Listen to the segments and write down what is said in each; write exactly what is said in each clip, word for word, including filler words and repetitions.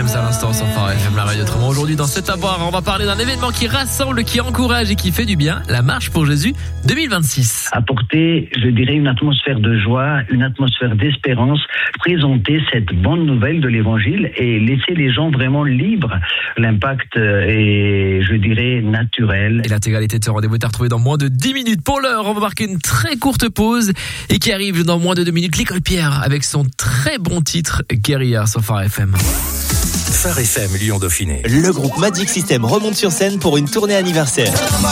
James à l'instant sur Phare F M, la radio autrement. Aujourd'hui dans C'est à boire, on va parler d'un événement qui rassemble, qui encourage et qui fait du bien, la Marche pour Jésus deux mille vingt-six. Apporter, je dirais, une atmosphère de joie, une atmosphère d'espérance, présenter cette bonne nouvelle de l'évangile et laisser les gens vraiment libres. L'impact est, je dirais, naturel. Et l'intégralité de ce rendez-vous est à retrouver dans moins de dix minutes. Pour l'heure, on va marquer une très courte pause et qui arrive dans moins de deux minutes, l'École Pierre avec son très bon titre Guérilla sur Phare F M. Phare F M Lyon Dauphiné. Le groupe Magic System remonte sur scène pour une tournée anniversaire.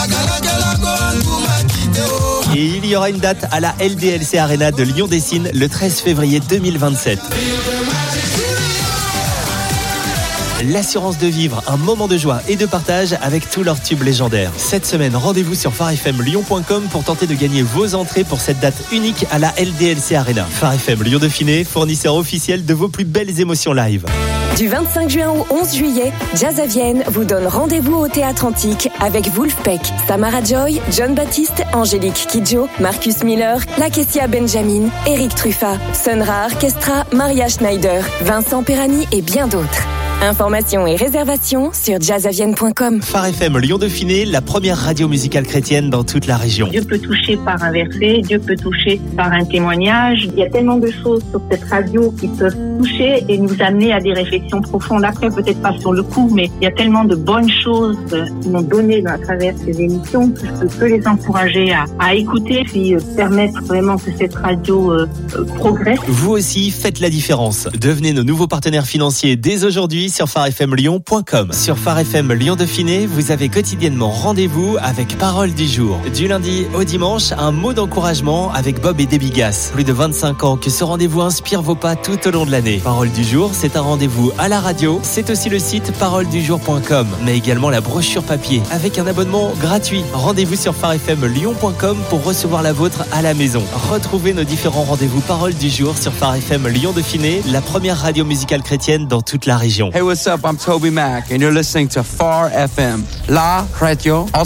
Et il y aura une date à la L D L C Arena de Lyon-Dessines le treize février deux mille vingt-sept. L'assurance de vivre un moment de joie et de partage avec tous leurs tubes légendaires. Cette semaine, rendez-vous sur phare f m lyon point com pour tenter de gagner vos entrées pour cette date unique à la L D L C Arena. Phare F M Lyon Dauphiné, fournisseur officiel de vos plus belles émotions live. Du vingt-cinq juin au onze juillet, Jazz à Vienne vous donne rendez-vous au Théâtre Antique avec Wolfpack, Samara Joy, John Baptiste, Angélique Kidjo, Marcus Miller, Lakecia Benjamin, Eric Truffat, Sonra Orchestra, Maria Schneider, Vincent Perani et bien d'autres. Informations et réservations sur jazz à vienne point com. Phare F M Lyon Dauphiné, la première radio musicale chrétienne dans toute la région. Dieu peut toucher par un verset, Dieu peut toucher par un témoignage. Il y a tellement de choses sur cette radio qui peuvent toucher et nous amener à des réflexions profondes. Après, peut-être pas sur le coup, mais il y a tellement de bonnes choses qui m'ont donné à travers ces émissions que je peux que les encourager à, à écouter puis permettre vraiment que cette radio euh, progresse. Vous aussi, faites la différence. Devenez nos nouveaux partenaires financiers dès aujourd'hui sur phare f m lyon point com. Sur Phare F M Lyon Dauphiné, vous avez quotidiennement rendez-vous avec Parole du jour. Du lundi au dimanche, un mot d'encouragement avec Bob et Debbie Gass. Plus de vingt-cinq ans que ce rendez-vous inspire vos pas tout au long de l'année. Parole du jour, c'est un rendez-vous à la radio. C'est aussi le site parole du jour point com, mais également la brochure papier avec un abonnement gratuit. Rendez-vous sur phare f m lyon point com pour recevoir la vôtre à la maison. Retrouvez nos différents rendez-vous Parole du jour sur Phare F M Lyon Dauphiné, la première radio musicale chrétienne dans toute la région. Hey, what's up? I'm Toby Mac, and you're listening to Phare F M, la radio